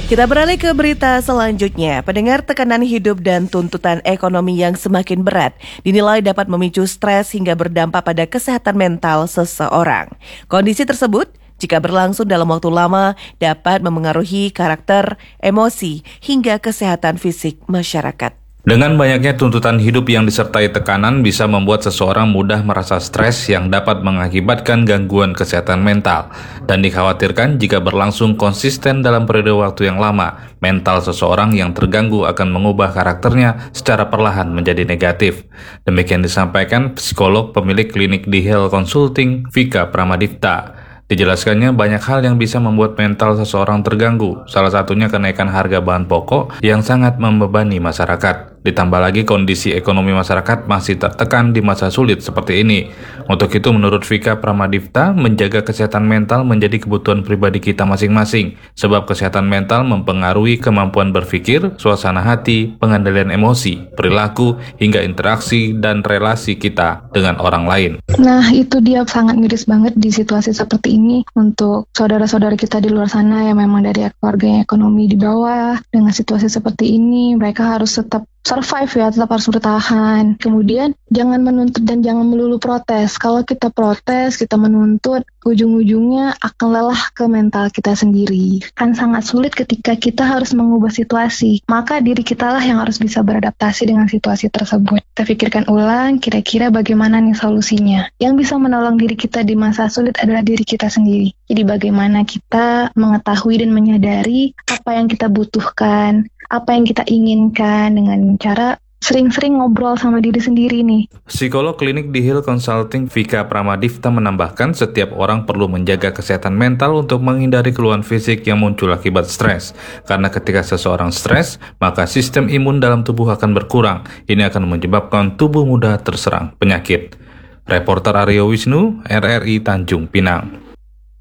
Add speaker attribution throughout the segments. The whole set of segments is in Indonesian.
Speaker 1: Kita beralih ke berita selanjutnya. Pendengar, tekanan hidup dan tuntutan ekonomi yang semakin berat dinilai dapat memicu stres hingga berdampak pada kesehatan mental seseorang. Kondisi tersebut, jika berlangsung dalam waktu lama, dapat memengaruhi karakter, emosi, hingga kesehatan fisik masyarakat.
Speaker 2: Dengan banyaknya tuntutan hidup yang disertai tekanan bisa membuat seseorang mudah merasa stres yang dapat mengakibatkan gangguan kesehatan mental. Dan dikhawatirkan jika berlangsung konsisten dalam periode waktu yang lama, mental seseorang yang terganggu akan mengubah karakternya secara perlahan menjadi negatif. Demikian disampaikan psikolog pemilik klinik di Health Consulting, Vika Pramadifta. Dijelaskannya banyak hal yang bisa membuat mental seseorang terganggu, salah satunya kenaikan harga bahan pokok yang sangat membebani masyarakat. Ditambah lagi kondisi ekonomi masyarakat masih tertekan di masa sulit seperti ini. Untuk itu menurut Vika Pramadifta, menjaga kesehatan mental menjadi kebutuhan pribadi kita masing-masing, sebab kesehatan mental mempengaruhi kemampuan berpikir, suasana hati, pengendalian emosi, perilaku, hingga interaksi dan relasi kita dengan orang lain.
Speaker 3: Nah, itu dia sangat miris banget di situasi seperti ini untuk saudara-saudara kita di luar sana yang memang dari keluarga ekonomi di bawah. Dengan situasi seperti ini, mereka harus tetap survive ya, tetap harus bertahan. Kemudian jangan menuntut dan jangan melulu protes. Kalau kita protes, kita menuntut, ujung-ujungnya akan lelah ke mental kita sendiri. Kan sangat sulit ketika kita harus mengubah situasi. Maka diri kita lah yang harus bisa beradaptasi dengan situasi tersebut. Kita pikirkan ulang, kira-kira bagaimana nih solusinya. Yang bisa menolong diri kita di masa sulit adalah diri kita sendiri. Jadi bagaimana kita mengetahui dan menyadari apa yang kita butuhkan, apa yang kita inginkan dengan cara sering-sering ngobrol sama diri sendiri nih.
Speaker 2: Psikolog klinik di Health Consulting Vika Pramadifta menambahkan setiap orang perlu menjaga kesehatan mental untuk menghindari keluhan fisik yang muncul akibat stres. Karena ketika seseorang stres, maka sistem imun dalam tubuh akan berkurang. Ini akan menyebabkan tubuh mudah terserang penyakit. Reporter Aryo Wisnu, RRI Tanjung Pinang.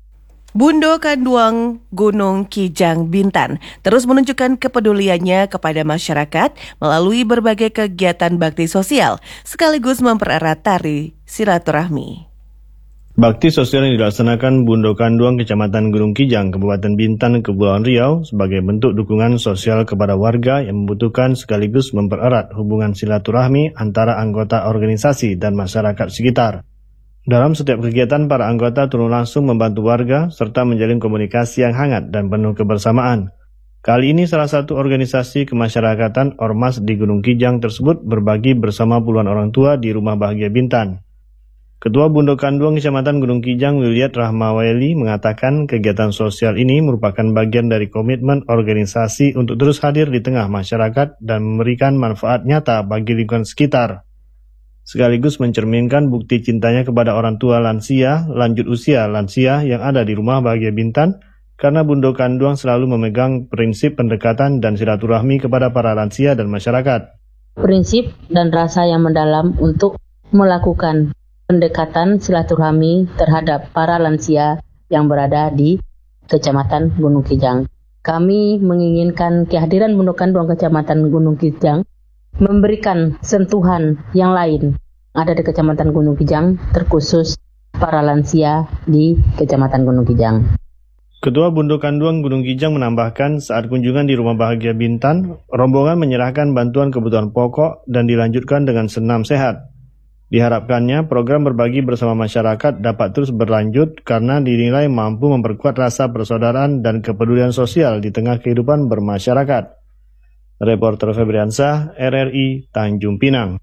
Speaker 1: Bundo Kanduang Gunung Kijang Bintan terus menunjukkan kepeduliannya kepada masyarakat melalui berbagai kegiatan bakti sosial sekaligus mempererat tali silaturahmi.
Speaker 4: Bakti sosial yang dilaksanakan Bundo Kanduang, Kecamatan Gunung Kijang, Kabupaten Bintan, Kepulauan Riau sebagai bentuk dukungan sosial kepada warga yang membutuhkan sekaligus mempererat hubungan silaturahmi antara anggota organisasi dan masyarakat sekitar. Dalam setiap kegiatan, para anggota turun langsung membantu warga serta menjalin komunikasi yang hangat dan penuh kebersamaan. Kali ini salah satu organisasi kemasyarakatan Ormas di Gunung Kijang tersebut berbagi bersama puluhan orang tua di Rumah Bahagia Bintan. Ketua Bundo Kanduang Kecamatan Gunung Kijang, Wilyat Rahmaweli, mengatakan kegiatan sosial ini merupakan bagian dari komitmen organisasi untuk terus hadir di tengah masyarakat dan memberikan manfaat nyata bagi lingkungan sekitar. Sekaligus mencerminkan bukti cintanya kepada orang tua lansia, lanjut usia lansia yang ada di Rumah Bahagia Bintan, karena Bundo Kanduang selalu memegang prinsip pendekatan dan silaturahmi kepada para lansia dan masyarakat.
Speaker 5: Prinsip dan rasa yang mendalam untuk melakukan pendekatan silaturahmi terhadap para lansia yang berada di Kecamatan Gunung Kijang. Kami menginginkan kehadiran Bundo Kanduang Kecamatan Gunung Kijang memberikan sentuhan yang lain ada di Kecamatan Gunung Kijang, terkhusus para lansia di Kecamatan Gunung Kijang.
Speaker 4: Ketua Bundo Kanduang Gunung Kijang menambahkan saat kunjungan di Rumah Bahagia Bintan, rombongan menyerahkan bantuan kebutuhan pokok dan dilanjutkan dengan senam sehat. Diharapkannya program berbagi bersama masyarakat dapat terus berlanjut karena dinilai mampu memperkuat rasa persaudaraan dan kepedulian sosial di tengah kehidupan bermasyarakat. Reporter Febriansah, RRI Tanjung Pinang.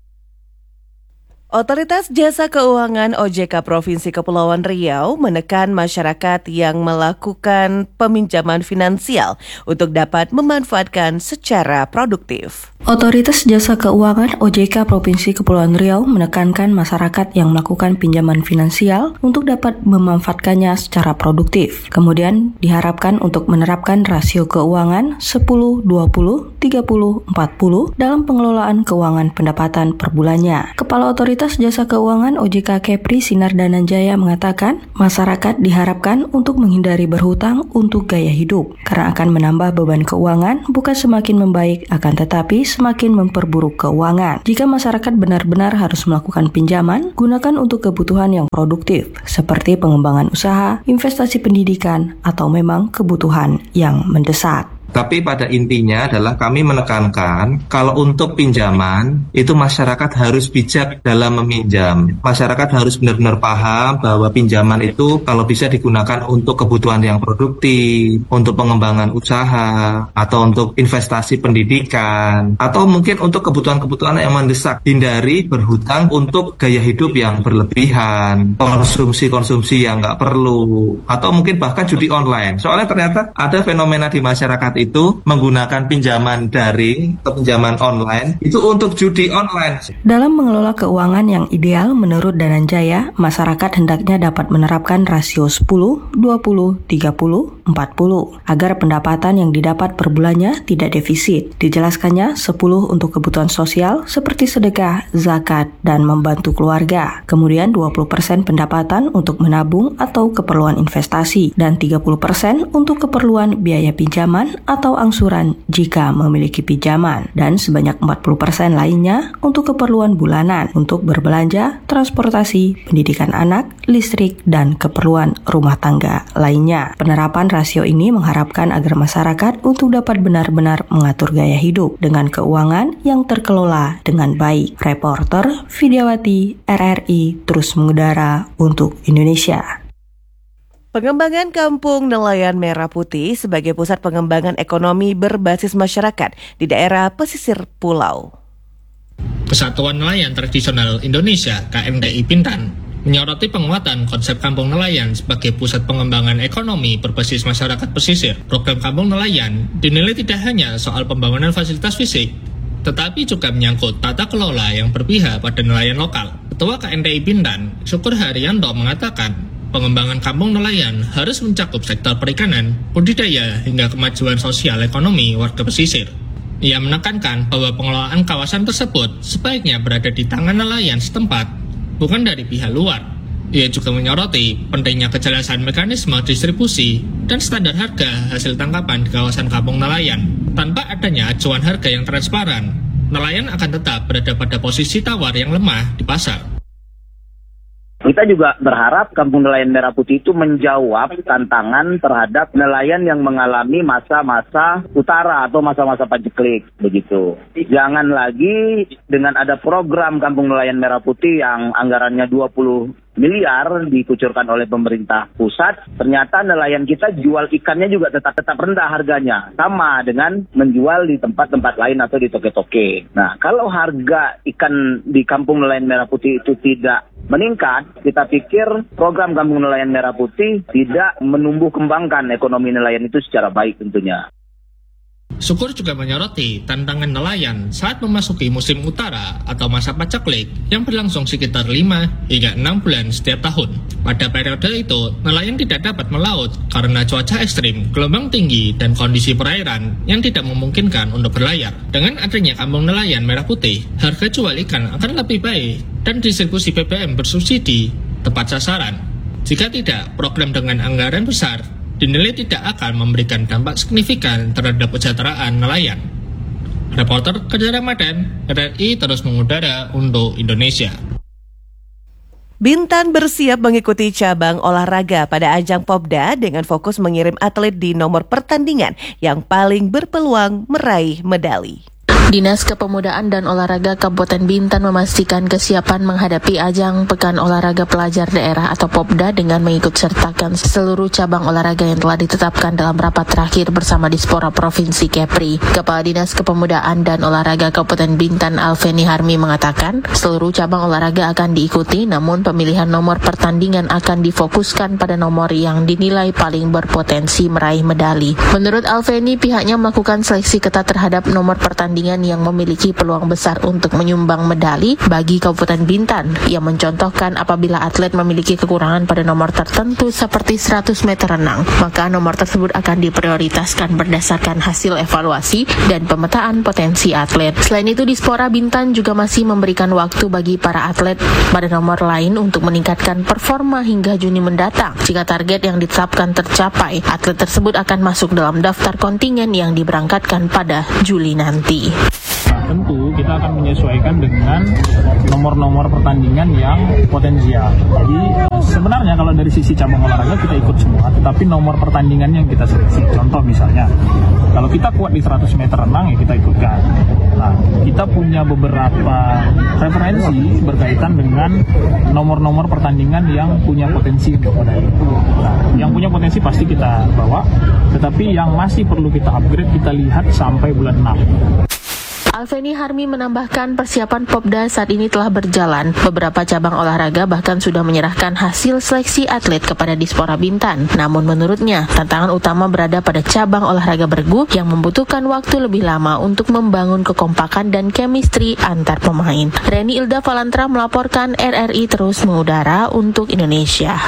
Speaker 1: Otoritas Jasa Keuangan OJK Provinsi Kepulauan Riau menekan masyarakat yang melakukan peminjaman finansial untuk dapat memanfaatkan secara produktif.
Speaker 6: Otoritas Jasa Keuangan OJK Provinsi Kepulauan Riau menekankan masyarakat yang melakukan pinjaman finansial untuk dapat memanfaatkannya secara produktif. Kemudian diharapkan untuk menerapkan rasio keuangan 10, 20, 30, 40 dalam pengelolaan keuangan pendapatan per bulannya. Kepala Otoritas Jasa Keuangan OJK Kepri Sinar Dananjaya mengatakan, masyarakat diharapkan untuk menghindari berhutang untuk gaya hidup, karena akan menambah beban keuangan, bukan semakin membaik, akan tetapi semakin memperburuk keuangan. Jika masyarakat benar-benar harus melakukan pinjaman, gunakan untuk kebutuhan yang produktif, seperti pengembangan usaha, investasi pendidikan, atau memang kebutuhan yang mendesak.
Speaker 7: Tapi pada intinya adalah kami menekankan kalau untuk pinjaman itu masyarakat harus bijak dalam meminjam. Masyarakat harus benar-benar paham bahwa pinjaman itu kalau bisa digunakan untuk kebutuhan yang produktif, untuk pengembangan usaha, atau untuk investasi pendidikan, atau mungkin untuk kebutuhan-kebutuhan yang mendesak. Hindari berhutang untuk gaya hidup yang berlebihan, konsumsi-konsumsi yang nggak perlu, atau mungkin bahkan judi online. Soalnya ternyata ada fenomena di masyarakat itu menggunakan pinjaman daring atau pinjaman online itu untuk judi online.
Speaker 6: Dalam mengelola keuangan yang ideal menurut Dananjaya, masyarakat hendaknya dapat menerapkan rasio 10, 20, 30, 40 agar pendapatan yang didapat per bulannya tidak defisit. Dijelaskannya 10 untuk kebutuhan sosial seperti sedekah, zakat, dan membantu keluarga. Kemudian 20% pendapatan untuk menabung atau keperluan investasi dan 30% untuk keperluan biaya pinjaman atau angsuran jika memiliki pinjaman, dan sebanyak 40% lainnya untuk keperluan bulanan untuk berbelanja, transportasi, pendidikan anak, listrik, dan keperluan rumah tangga lainnya. Penerapan rasio ini mengharapkan agar masyarakat untuk dapat benar-benar mengatur gaya hidup dengan keuangan yang terkelola dengan baik. Reporter Vidyawati, RRI, terus mengudara untuk Indonesia.
Speaker 1: Pengembangan Kampung Nelayan Merah Putih sebagai pusat pengembangan ekonomi berbasis masyarakat di daerah pesisir pulau.
Speaker 8: Kesatuan Nelayan Tradisional Indonesia (KNTI) Bintan menyoroti penguatan konsep Kampung Nelayan sebagai pusat pengembangan ekonomi berbasis masyarakat pesisir. Program Kampung Nelayan dinilai tidak hanya soal pembangunan fasilitas fisik, tetapi juga menyangkut tata kelola yang berpihak pada nelayan lokal. Ketua KNTI Bintan, Syukur Haryanto, mengatakan pengembangan kampung nelayan harus mencakup sektor perikanan, budidaya, hingga kemajuan sosial ekonomi warga pesisir. Ia menekankan bahwa pengelolaan kawasan tersebut sebaiknya berada di tangan nelayan setempat, bukan dari pihak luar. Ia juga menyoroti pentingnya kejelasan mekanisme distribusi dan standar harga hasil tangkapan di kawasan kampung nelayan. Tanpa adanya acuan harga yang transparan, nelayan akan tetap berada pada posisi tawar yang lemah di pasar.
Speaker 9: Kita juga berharap Kampung Nelayan Merah Putih itu menjawab tantangan terhadap nelayan yang mengalami masa-masa utara atau masa-masa paceklik, begitu. Jangan lagi dengan ada program Kampung Nelayan Merah Putih yang anggarannya 20 miliar dikucurkan oleh pemerintah pusat, ternyata nelayan kita jual ikannya juga tetap rendah harganya, sama dengan menjual di tempat-tempat lain atau di toke-toke. Nah, kalau harga ikan di Kampung Nelayan Merah Putih itu tidak meningkat, kita pikir program Kampung Nelayan Merah Putih tidak menumbuh kembangkan ekonomi nelayan itu secara baik tentunya.
Speaker 8: Syukur juga menyoroti tantangan nelayan saat memasuki musim utara atau masa paceklik yang berlangsung sekitar 5 hingga 6 bulan setiap tahun. Pada periode itu, nelayan tidak dapat melaut karena cuaca ekstrim, gelombang tinggi, dan kondisi perairan yang tidak memungkinkan untuk berlayar. Dengan adanya Kampung Nelayan Merah Putih, harga jual ikan akan lebih baik dan distribusi BBM bersubsidi tepat sasaran. Jika tidak, program dengan anggaran besar dinilai tidak akan memberikan dampak signifikan terhadap kesejahteraan nelayan. Reporter Kejar Ramadan, RRI terus mengudara untuk Indonesia.
Speaker 1: Bintan bersiap mengikuti cabang olahraga pada ajang Popda dengan fokus mengirim atlet di nomor pertandingan yang paling berpeluang meraih medali.
Speaker 10: Dinas Kepemudaan dan Olahraga Kabupaten Bintan memastikan kesiapan menghadapi ajang Pekan Olahraga Pelajar Daerah atau Popda dengan mengikut sertakan seluruh cabang olahraga yang telah ditetapkan dalam rapat terakhir bersama Dispora Provinsi Kepri. Kepala Dinas Kepemudaan dan Olahraga Kabupaten Bintan Alveni Harmi mengatakan seluruh cabang olahraga akan diikuti, namun pemilihan nomor pertandingan akan difokuskan pada nomor yang dinilai paling berpotensi meraih medali. Menurut Alveni, pihaknya melakukan seleksi ketat terhadap nomor pertandingan yang memiliki peluang besar untuk menyumbang medali bagi Kabupaten Bintan. Ia mencontohkan apabila atlet memiliki kekurangan pada nomor tertentu seperti 100 meter renang, maka nomor tersebut akan diprioritaskan berdasarkan hasil evaluasi dan pemetaan potensi atlet. Selain itu, Dispora Bintan juga masih memberikan waktu bagi para atlet pada nomor lain untuk meningkatkan performa hingga Juni mendatang. Jika target yang ditetapkan tercapai, atlet tersebut akan masuk dalam daftar kontingen yang diberangkatkan pada Juli nanti.
Speaker 11: tentu kita akan menyesuaikan dengan nomor-nomor pertandingan yang potensial. Jadi sebenarnya kalau dari sisi cabang olahraga kita ikut semua, tetapi nomor pertandingan yang kita seleksi. Contoh misalnya, kalau kita kuat di 100 meter renang ya kita ikutkan. Nah, kita punya beberapa referensi berkaitan dengan nomor-nomor pertandingan yang punya potensi untuk medali. Nah, yang punya potensi pasti kita bawa, tetapi yang masih perlu kita upgrade kita lihat sampai bulan 6.
Speaker 10: Alveni Harmi menambahkan persiapan Popda saat ini telah berjalan. Beberapa cabang olahraga bahkan sudah menyerahkan hasil seleksi atlet kepada Dispora Bintan. Namun menurutnya, tantangan utama berada pada cabang olahraga bergu yang membutuhkan waktu lebih lama untuk membangun kekompakan dan chemistry antar pemain. Reni Ilda Valantra melaporkan RRI terus mengudara untuk Indonesia.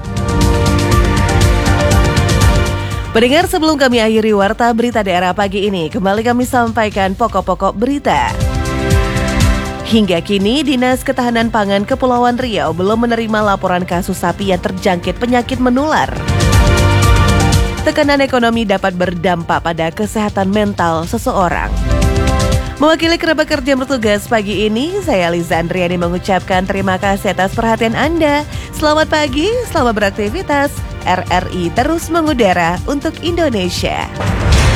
Speaker 1: Pendengar, sebelum kami akhiri Warta Berita Daerah pagi ini, kembali kami sampaikan pokok-pokok berita. Hingga kini, Dinas Ketahanan Pangan Kepulauan Riau belum menerima laporan kasus sapi yang terjangkit penyakit menular. Tekanan ekonomi dapat berdampak pada kesehatan mental seseorang. Mewakili kerabat kerja yang bertugas pagi ini, saya Liza Andriani mengucapkan terima kasih atas perhatian Anda. Selamat pagi, selamat beraktivitas. RRI terus mengudara untuk Indonesia.